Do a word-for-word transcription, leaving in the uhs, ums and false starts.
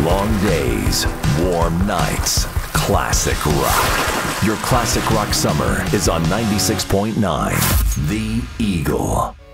Long days, warm nights, classic rock. Your classic rock summer is on ninety-six point nine The Eagle.